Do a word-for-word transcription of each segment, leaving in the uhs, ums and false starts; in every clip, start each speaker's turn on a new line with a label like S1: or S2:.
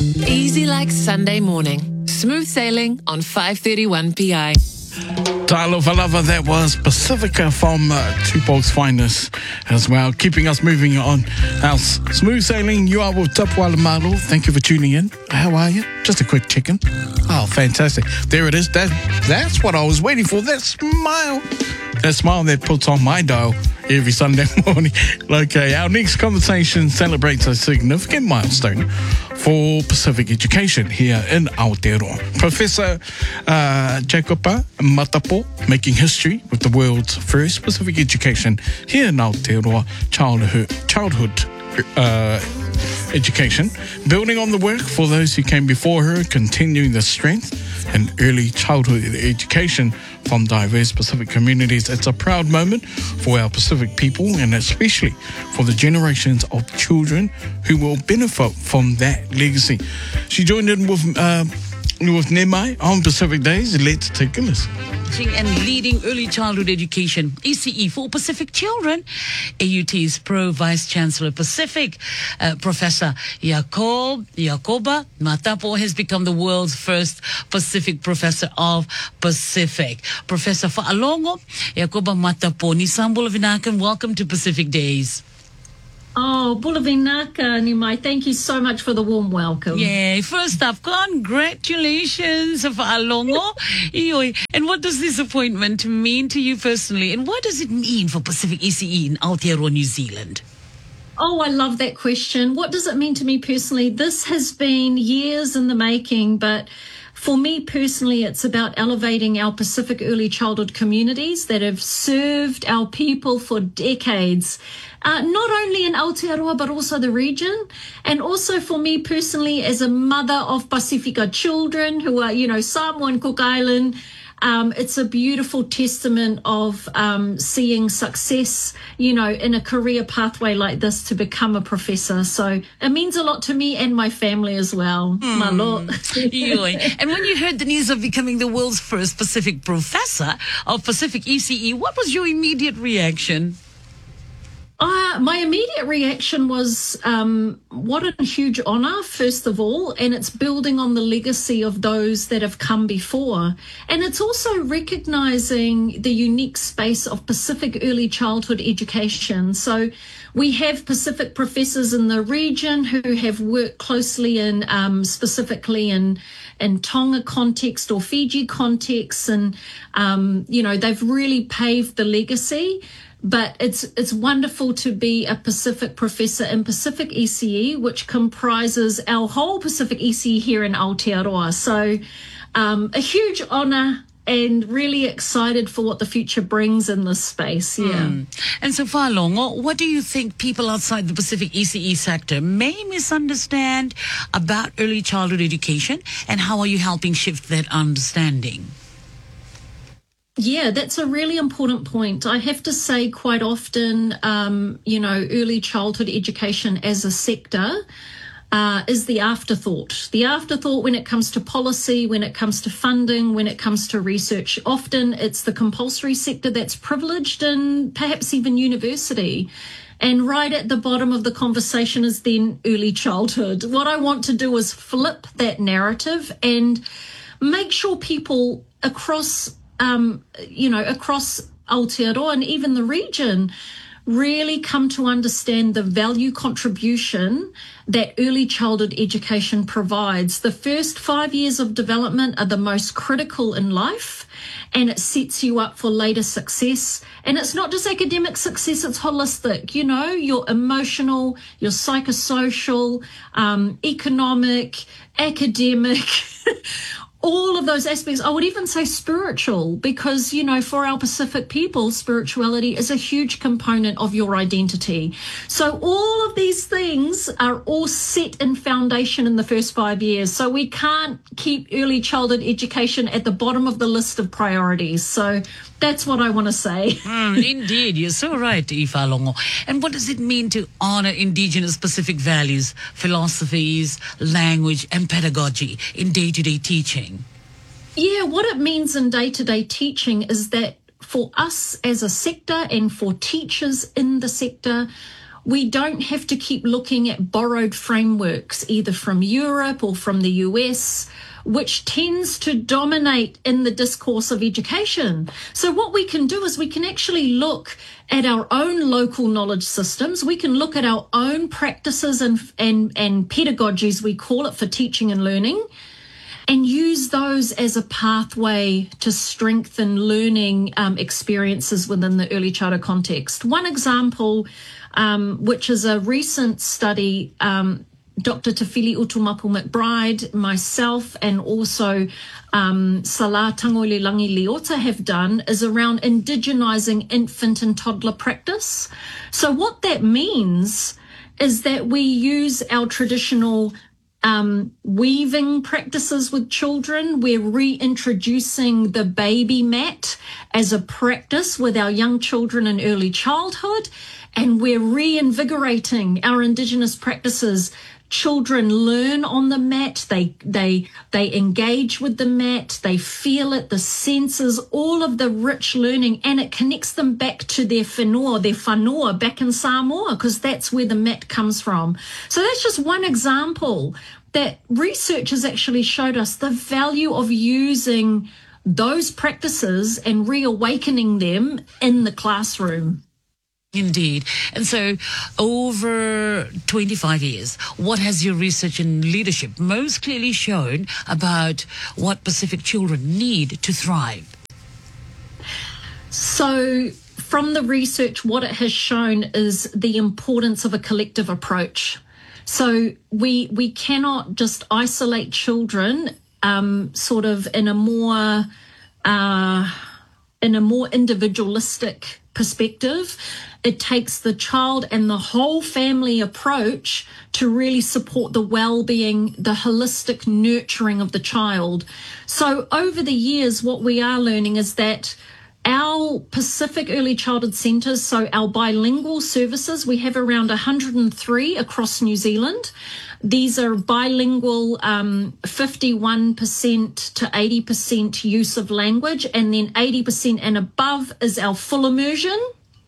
S1: Easy like Sunday morning. Smooth sailing on five thirty-one P I.
S2: Talofa lava, that was Pacifica from uh, Tupok's Finest as well, keeping us moving on. Now, s- smooth sailing, you are with Tapuala Malu. Thank you for tuning in. How are you? Just a quick chicken. Oh, fantastic. There it is. That, that's what I was waiting for. That smile. That smile that puts on my dial every Sunday morning. Okay, our next conversation celebrates a significant milestone for Pacific education here in Aotearoa. Professor uh, Jacopa Matapo making history with the world's first Pacific education here in Aotearoa childhood, childhood uh, education, building on the work for those who came before her, continuing the strength in early childhood education from diverse Pacific communities. It's a proud moment for our Pacific people and especially for the generations of children who will benefit from that legacy. She joined in with uh, with Nemai on Pacific Days. Let's take a listen.
S3: And leading early childhood education, E C E, for Pacific children. A U T's Pro Vice Chancellor Pacific, uh, Professor Jacob, Jacoba Matapo has become the world's first Pacific Professor of Pacific. Professor Fa'alongo, Jacoba Matapo, Nisambula Vinakan, welcome to Pacific Days.
S4: Oh, Bulavinaka, Nimai, thank you so much for the warm welcome.
S3: Yeah, first up, congratulations, Fa'alongo. Ioi. And what does this appointment mean to you personally? And what does it mean for Pacific E C E in Aotearoa, New Zealand?
S4: Oh, I love that question. What does it mean to me personally? This has been years in the making, but for me personally, it's about elevating our Pacific early childhood communities that have served our people for decades. Uh, not only in Aotearoa, but also the region. And also for me personally, as a mother of Pacifica children who are, you know, Samoa and Cook Island, um, it's a beautiful testament of um, seeing success, you know, in a career pathway like this to become a professor. So it means a lot to me and my family as well. Mm. Malo.
S3: And when you heard the news of becoming the world's first Pacific professor of Pacific E C E, what was your immediate reaction?
S4: Uh, my immediate reaction was, um, what a huge honour, first of all, and it's building on the legacy of those that have come before. And it's also recognising the unique space of Pacific early childhood education. So we have Pacific professors in the region who have worked closely in, um, specifically in in Tonga context or Fiji context, and, um, you know, they've really paved the legacy. But it's it's wonderful to be a Pacific professor in Pacific E C E, which comprises our whole Pacific E C E here in Aotearoa. So um, a huge honour and really excited for what the future brings in this space. Yeah.
S3: Mm. And so far, Longo, what do you think people outside the Pacific E C E sector may misunderstand about early childhood education, and how are you helping shift that understanding?
S4: Yeah, that's a really important point. I have to say quite often, um, you know, early childhood education as a sector uh, is the afterthought. The afterthought when it comes to policy, when it comes to funding, when it comes to research. Often it's the compulsory sector that's privileged, and perhaps even university. And right at the bottom of the conversation is then early childhood. What I want to do is flip that narrative and make sure people across Um, you know, across Aotearoa and even the region really come to understand the value contribution that early childhood education provides. The first five years of development are the most critical in life, and it sets you up for later success. And it's not just academic success, it's holistic, you know, your emotional, your psychosocial, um, economic, academic, all of those aspects. I would even say spiritual, because, you know, for our Pacific people, spirituality is a huge component of your identity. So all of these things are all set in foundation in the first five years. So we can't keep early childhood education at the bottom of the list of priorities. So that's what I want to say.
S3: Mm, indeed, you're so right, Ifalongo. And what does it mean to honour Indigenous Pacific values, philosophies, language and pedagogy in day-to-day teaching?
S4: Yeah, what it means in day-to-day teaching is that for us as a sector and for teachers in the sector, we don't have to keep looking at borrowed frameworks, either from Europe or from the U S, which tends to dominate in the discourse of education. So what we can do is we can actually look at our own local knowledge systems. We can look at our own practices and, and, and pedagogies, we call it, for teaching and learning, and use those as a pathway to strengthen learning um, experiences within the early childhood context. One example, um, which is a recent study, um, Doctor Tawhiri Utumapu McBride, myself, and also um, Salah Tangoilelangi Leota have done, is around indigenizing infant and toddler practice. So what that means is that we use our traditional Um, weaving practices with children. We're reintroducing the baby mat as a practice with our young children in early childhood, and we're reinvigorating our Indigenous practices. Children learn on the mat, they they they engage with the mat, they feel it, the senses, all of the rich learning, and it connects them back to their whenua, their whanua back in Samoa, because that's where the mat comes from. So that's just one example that research has actually showed us the value of using those practices and reawakening them in the classroom.
S3: Indeed. And so over twenty-five years, what has your research and leadership most clearly shown about what Pacific children need to thrive?
S4: So from the research, what it has shown is the importance of a collective approach. So we we cannot just isolate children um, sort of in a more uh, in a more individualistic perspective. It takes the child and the whole family approach to really support the well-being, the holistic nurturing of the child. So over the years, what we are learning is that our Pacific Early Childhood Centres, so our bilingual services, we have around one hundred three across New Zealand. These are bilingual, um, fifty-one percent to eighty percent use of language, and then eighty percent and above is our full immersion.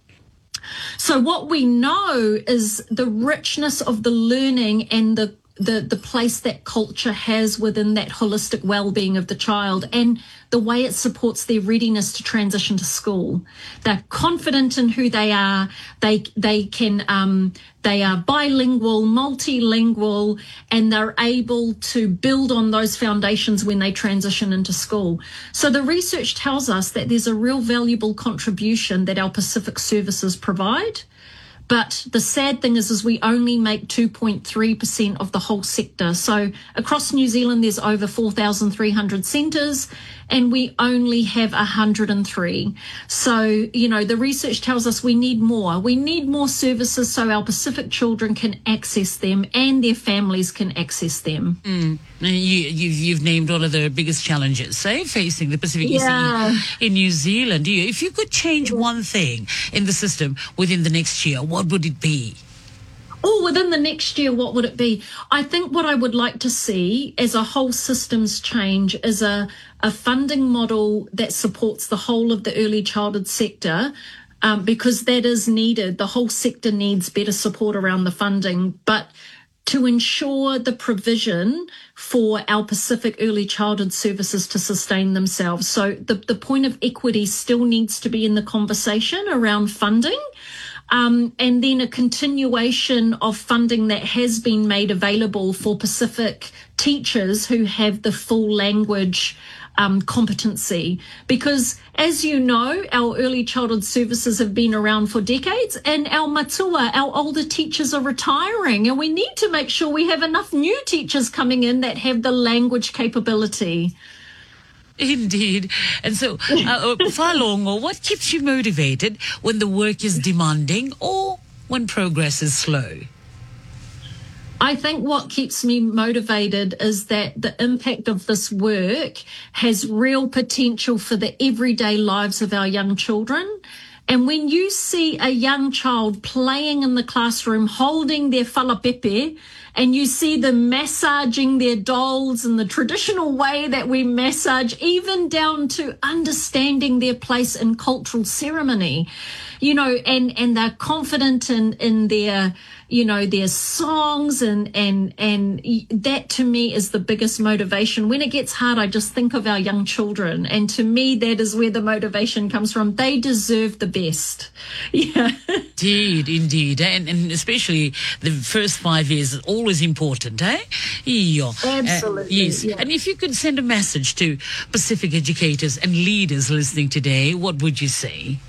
S4: So what we know is the richness of the learning and the the the place that culture has within that holistic well-being of the child, and the way it supports their readiness to transition to school. They're confident in who they are. They they can um, they are bilingual, multilingual, and they're able to build on those foundations when they transition into school. So the research tells us that there's a real valuable contribution that our Pacific services provide. But the sad thing is, is we only make two point three percent of the whole sector. So across New Zealand, there's over four thousand three hundred centres, and we only have one hundred three. So, you know, the research tells us we need more. We need more services so our Pacific children can access them and their families can access them.
S3: Mm. You, you've, you've named one of the biggest challenges, say, facing the Pacific
S4: Yeah.
S3: E C E in New Zealand. You, if you could change one thing in the system within the next year, what would it be?
S4: Oh, within the next year, what would it be? I think what I would like to see as a whole systems change is a, a funding model that supports the whole of the early childhood sector, um, because that is needed. The whole sector needs better support around the funding, but to ensure the provision for our Pacific early childhood services to sustain themselves. So the, the point of equity still needs to be in the conversation around funding. Um, and then a continuation of funding that has been made available for Pacific teachers who have the full language um, competency. Because, as you know, our early childhood services have been around for decades, and our matua, our older teachers, are retiring, and we need to make sure we have enough new teachers coming in that have the language capability.
S3: Indeed. And so, uh, Falongo, what keeps you motivated when the work is demanding or when progress is slow?
S4: I think what keeps me motivated is that the impact of this work has real potential for the everyday lives of our young children. And when you see a young child playing in the classroom, holding their falapepe, and you see them massaging their dolls in the traditional way that we massage, even down to understanding their place in cultural ceremony, you know, and, and they're confident in, in their, you know, their songs, and, and, and that to me is the biggest motivation. When it gets hard, I just think of our young children, and to me, that is where the motivation comes from. They deserve the best. Yeah.
S3: Indeed, indeed. And, and especially the first five years is always important, eh? Yeah.
S4: Absolutely.
S3: Uh, yes.
S4: Yeah.
S3: And if you could send a message to Pacific educators and leaders listening today, what would you say?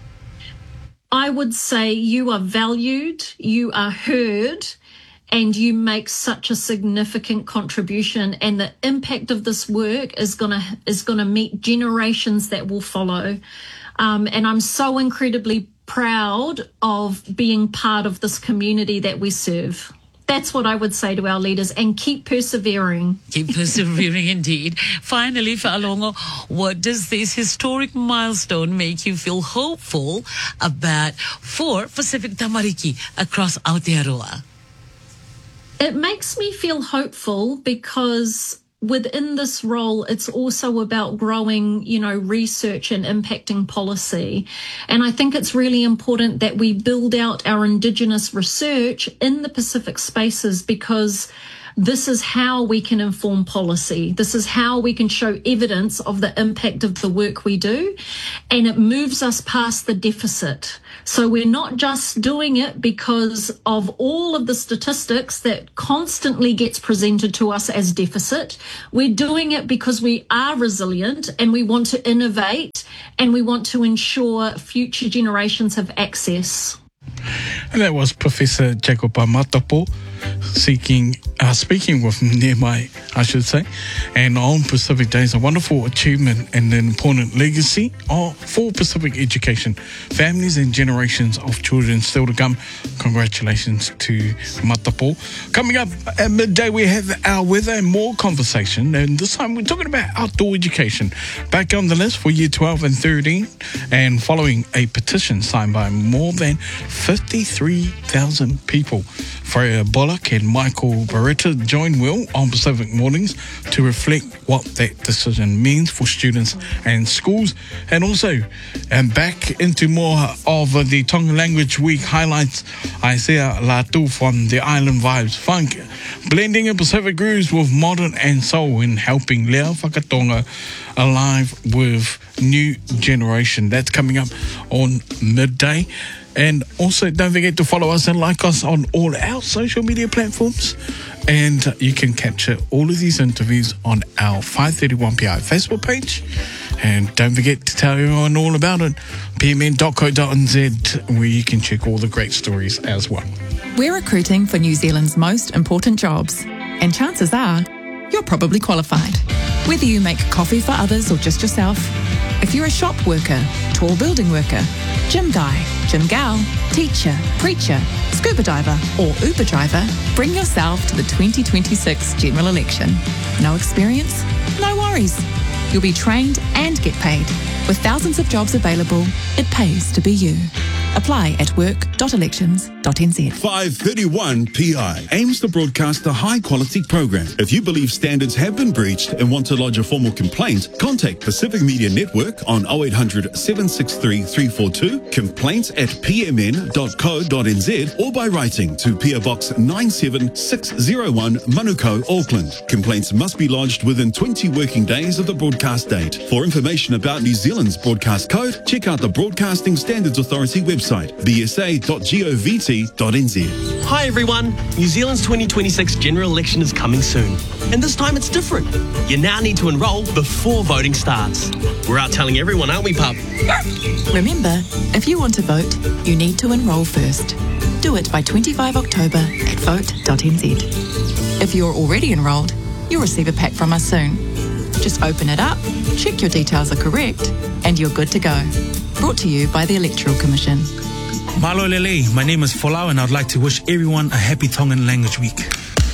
S4: I would say you are valued, you are heard, and you make such a significant contribution, and the impact of this work is gonna is gonna meet generations that will follow. Um, and I'm so incredibly proud of being part of this community that we serve. That's what I would say to our leaders, and keep persevering.
S3: Keep persevering indeed. Finally, Fa'alongo, what does this historic milestone make you feel hopeful about for Pacific Tamariki across Aotearoa?
S4: It makes me feel hopeful because within this role, it's also about growing, you know, research and impacting policy. And I think it's really important that we build out our Indigenous research in the Pacific spaces, because this is how we can inform policy. This is how we can show evidence of the impact of the work we do. And it moves us past the deficit. So we're not just doing it because of all of the statistics that constantly gets presented to us as deficit. We're doing it because we are resilient, and we want to innovate, and we want to ensure future generations have access.
S2: And that was Professor Jacoba Matapo seeking, uh, speaking with Nehemai, I should say, and on Pacific Days, a wonderful achievement and an important legacy of, for Pacific education, families and generations of children still to come. Congratulations to Matapo. Coming up at midday, we have our weather and more conversation, and this time we're talking about outdoor education. Back on the list for year twelve and thirteen, and following a petition signed by more than fifty-three thousand people. Freya Bullock and Michael Barretta join Will on Pacific Mornings to reflect what that decision means for students and schools. And also, and back into more of the Tongan Language Week highlights, Isaiah Latu from the Island Vibes Funk, blending in Pacific grooves with modern and soul in helping Lea Whakatonga alive with new generation. That's coming up on midday. And also, don't forget to follow us and like us on all our social media platforms. And you can capture all of these interviews on our five thirty-one P I Facebook page. And don't forget to tell everyone all about it, p m n dot co dot n z, where you can check all the great stories as well.
S5: We're recruiting for New Zealand's most important jobs, and chances are you're probably qualified. Whether you make coffee for others or just yourself, if you're a shop worker, tall building worker, gym guy, gym gal, teacher, preacher, scuba diver or Uber driver, bring yourself to the twenty twenty-six general election. No experience? No worries. You'll be trained and get paid. With thousands of jobs available, it pays to be you. Apply at work dot elections dot n z.
S6: five thirty-one P I aims to broadcast a high-quality program. If you believe standards have been breached and want to lodge a formal complaint, contact Pacific Media Network on oh eight hundred, seven six three, three four two, complaints at p m n dot co dot n z, or by writing to P O Box nine seven six oh one, Manukau, Auckland. Complaints must be lodged within twenty working days of the broadcast date. For information about New Zealand's broadcast code, check out the Broadcasting Standards Authority website, b s a dot govt dot n z.
S7: Hi everyone, New Zealand's twenty twenty-six general election is coming soon, and this time it's different. You now need to enrol before voting starts. We're out telling everyone, aren't we, pup?
S5: Remember, if you want to vote, you need to enrol first. Do it by twenty-fifth of October at vote dot n z. If you're already enrolled, you'll receive a pack from us soon. Just open it up, check your details are correct, and you're good to go. Brought to you by the Electoral Commission.
S8: Malo Lele, my name is Folau and I'd like to wish everyone a happy Tongan Language Week.